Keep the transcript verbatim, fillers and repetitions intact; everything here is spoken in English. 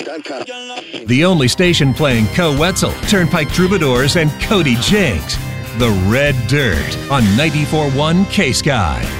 dot com. The only station playing Co Wetzel, Turnpike Troubadours, and Cody Jinks. The Red Dirt on ninety-four point one K-Sky.